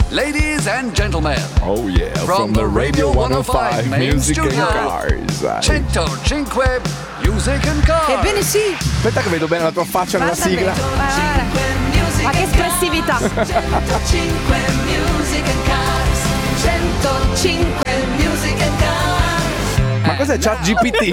Ladies and gentlemen. Oh yeah, from the Radio 105 main Music and studio. Cars. 105 Music and Cars. Ebbene sì. Aspetta che vedo bene la tua faccia nella sigla. Ma che espressività. 105 Music and Cars. 105 Music and Cars. Ma cos'è ChatGPT?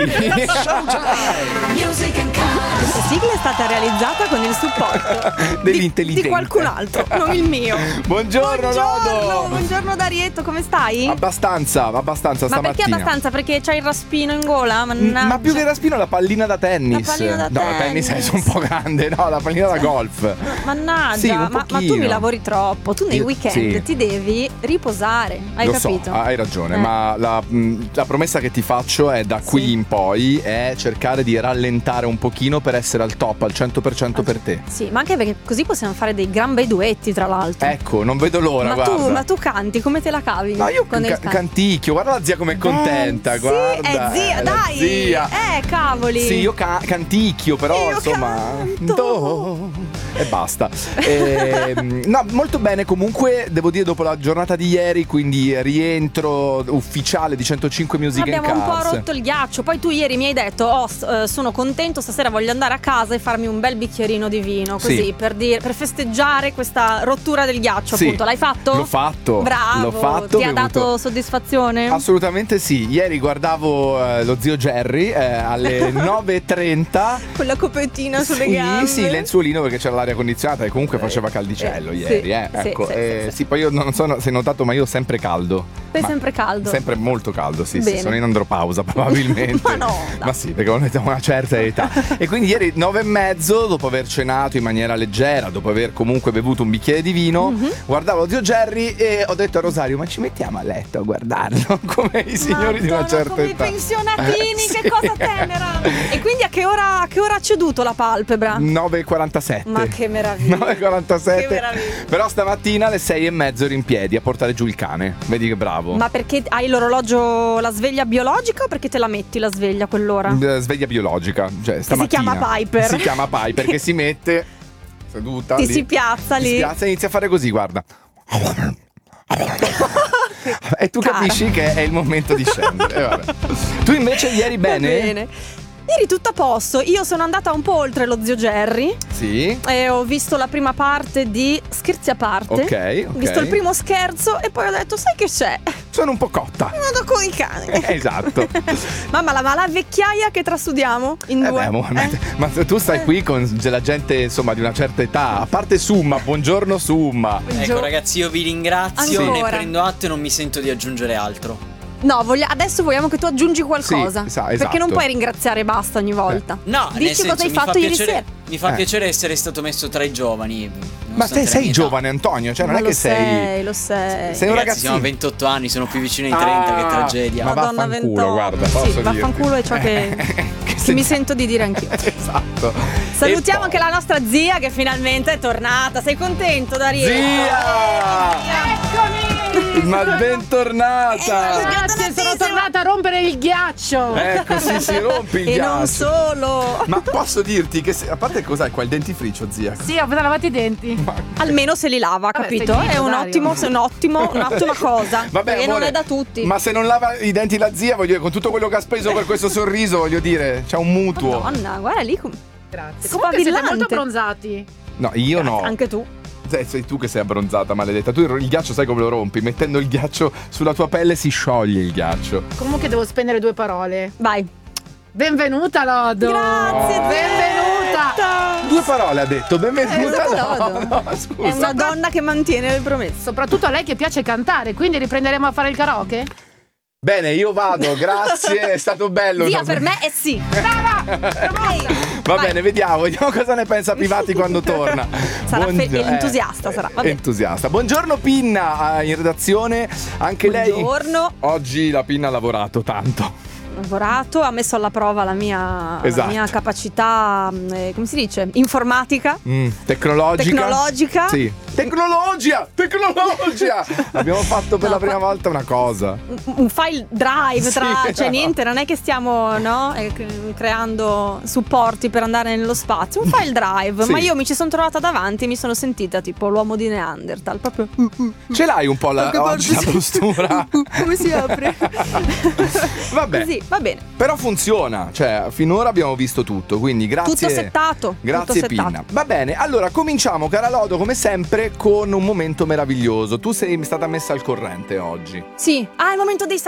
Music and Cars. Questa sigla è stata realizzata con il supporto Dell'intelligenza. di qualcun altro, non il mio. Buongiorno Lodo. Buongiorno Darietto, come stai? Abbastanza Ma stamattina. perché abbastanza? Perché c'hai il raspino in gola? Mannaggia. Ma più che raspino la pallina da tennis. La pallina da no, la tennis è un po' grande, no, la pallina da golf. Mannaggia, Sì, un ma tu pochino. mi lavori troppo. Tu nei Io- weekend sì. ti devi riposare. Hai Lo capito? so, hai ragione, ma la promessa che ti faccio è da qui in poi è cercare di rallentare un pochino per essere al top, al 100% per te. Sì, ma anche perché così possiamo fare dei gran bei duetti, tra l'altro. Ecco, non vedo l'ora, guarda. Ma tu canti, come te la cavi? No, io quando canti? canticchio, guarda la zia com'è contenta, Sì, guarda. è zia, la dai. zia. Cavoli. Sì, io canticchio, però Io insomma. canto. E basta. No, molto bene. Comunque, devo dire, dopo la giornata di ieri, quindi rientro ufficiale di 105 Music and Abbiamo un po' Cars. rotto il ghiaccio. Poi tu ieri mi hai detto: sono contento, stasera voglio andare a casa e farmi un bel bicchierino di vino. Così Sì. per festeggiare questa rottura del ghiaccio, Sì, appunto. L'hai fatto? l'ho fatto. Bravo. L'ho fatto, Ti ha ho dato avuto- soddisfazione? Assolutamente sì. Ieri guardavo lo zio Jerry alle 9:30. Con la copertina sulle gambe. Sì, lenzuolino perché c'era l'aria condizionata e comunque faceva caldicello ieri. sì, Ecco, sì. sì, poi io non so se hai notato, ma io ho sempre caldo. Sei Ma- sempre caldo. Sempre molto caldo, sì, Bene. sono in andropausa probabilmente. Ma no, dai. Ma sì, perché ho una certa età. E quindi ieri 9:30, dopo aver cenato in maniera leggera, dopo aver comunque bevuto un bicchiere di vino, guardavo zio Jerry e ho detto a Rosario: ma ci mettiamo a letto a guardarlo come i signori di una Madonna, certa come età. i pensionatini, Sì. che cosa tenera. E quindi a che ora ha ceduto la palpebra? 9:47. Ma che meraviglia. 9:47. Che meraviglia. Però stamattina alle 6:30 ero in piedi a portare giù il cane. Vedi che bravo. Ma perché hai l'orologio, la sveglia biologica o perché te la metti la sveglia a quell'ora? Sveglia biologica, cioè stamattina. chiama Piper. Si chiama Piper che si mette seduta Ti lì. si piazza lì. Si piazza e inizia a fare così, guarda. E tu Cara. capisci che è il momento di scendere. E vabbè. Tu invece ieri bene? Ieri tutto a posto. Io sono andata un po' oltre lo zio Jerry Sì. e ho visto la prima parte di Scherzi a parte. Ok. Ho visto il primo scherzo e poi ho detto: sai che c'è? Sono un po' cotta. Vado con i cani. Esatto. Mamma, ma la vecchiaia che trasudiamo in due. Ma tu stai qui con la gente insomma di una certa età. A parte Summa, buongiorno Summa. Ecco ragazzi, io vi ringrazio, ne Ancora. prendo atto e non mi sento di aggiungere altro. No, adesso vogliamo che tu aggiungi qualcosa. Sì, esatto. Perché non puoi ringraziare e basta ogni volta. No, nel Dici senso, cosa hai mi fatto fa ieri piacere, sera. mi fa piacere essere stato messo tra i giovani. Ma te sei giovane, Antonio, cioè non Ma è lo che sei. Lo sei. Sei un Ragazzi, ragazzino. siamo a 28 anni, sono più vicino ai 30, che tragedia. Ma Madonna, vaffanculo, 28. guarda, posso Sì, dirti. vaffanculo è ciò che mi sento di dire anch'io. Esatto. Salutiamo E anche la nostra zia che finalmente è tornata. Sei contento, Dario? Zia! Eccomi! Ma bentornata! Grazie, sono tornata a rompere il ghiaccio. Ecco, sì, rompi il E ghiaccio. non solo. Ma posso dirti che a parte cos'hai qua il dentifricio, zia? Sì, ho appena lavato i denti. Almeno se li lava, Vabbè, capito? sei È zitto, un'ottima cosa. Vabbè, perché non amore, è da tutti. Ma se non lava i denti la zia, voglio dire, con tutto quello che ha speso per questo sorriso, voglio dire, c'è un mutuo. Madonna, guarda lì. Grazie. Comunque siete Spavillante. molto abbronzati. No, io no. Anche tu. Sei tu che sei abbronzata, maledetta. Tu il ghiaccio sai come lo rompi? Mettendo il ghiaccio sulla tua pelle si scioglie il ghiaccio. Comunque devo spendere 2 parole. Vai. Benvenuta, Lodo. Grazie, Benvenuta. 2 parole ha detto, benvenuta. Lodo. No, È scusa. una donna che mantiene le promesse. Soprattutto a lei che piace cantare, quindi riprenderemo a fare il karaoke? Bene, io vado, grazie, è stato bello. Via, per me è sì. Va bene, vediamo cosa ne pensa Pivati quando torna. Sarà entusiasta, sarà. Vabbè. Entusiasta. Buongiorno Pinna, in redazione. Anche Buongiorno. lei. Oggi la Pinna ha lavorato tanto. Lavorato, ha messo alla prova la mia capacità, come si dice? Informatica. Tecnologica. Tecnologica. Sì. Tecnologia! Abbiamo fatto per la prima volta una cosa. Un file drive cioè niente, non è che stiamo creando supporti per andare nello spazio, un file drive, Sì. ma io mi ci sono trovata davanti e mi sono sentita tipo l'uomo di Neanderthal, proprio Ce l'hai un po' oggi la postura? come si apre? Vabbè. Così, va bene. Però funziona, cioè finora abbiamo visto tutto, quindi grazie. Tutto settato. Grazie tutto Pinna. Va bene, allora cominciamo, cara Lodo, come sempre con un momento meraviglioso. Tu sei stata messa al corrente oggi. Sì, il momento dei